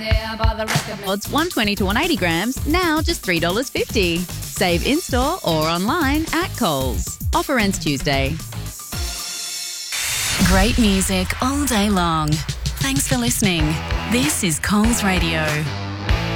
Odds 120 to 180 grams, now just $3.50. Save in-store or online at Coles. Offer ends Tuesday. Great music all day long. Thanks for listening. This is Coles Radio.